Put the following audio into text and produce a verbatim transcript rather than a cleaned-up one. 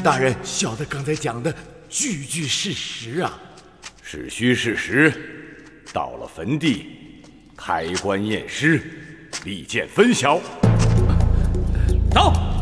大人，小的刚才讲的句句事实啊。 是虚是实，到了坟地，开棺验尸，立见分晓。 走。